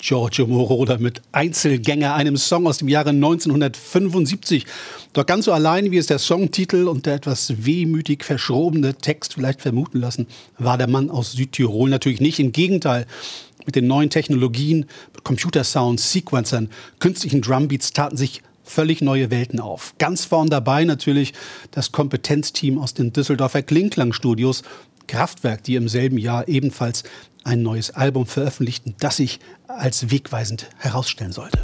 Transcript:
Giorgio Moroder mit Einzelgänger, einem Song aus dem Jahre 1975. Doch ganz so allein, wie es der Songtitel und der etwas wehmütig verschrobene Text vielleicht vermuten lassen, war der Mann aus Südtirol natürlich nicht. Im Gegenteil, mit den neuen Technologien, mit Computersounds, Sequencern, künstlichen Drumbeats taten sich völlig neue Welten auf. Ganz vorn dabei natürlich das Kompetenzteam aus den Düsseldorfer Klingklang-Studios, Kraftwerk, die im selben Jahr ebenfalls ein neues Album veröffentlichten, das sich als wegweisend herausstellen sollte.